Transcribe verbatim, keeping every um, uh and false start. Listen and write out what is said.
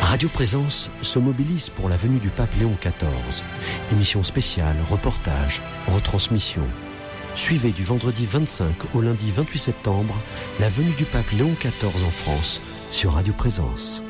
Radio Présence se mobilise pour la venue du pape Léon quatorze. Émission spéciale, reportage, retransmission. Suivez du vendredi vingt-cinq au lundi vingt-huit septembre la venue du pape Léon quatorze en France sur Radio Présence.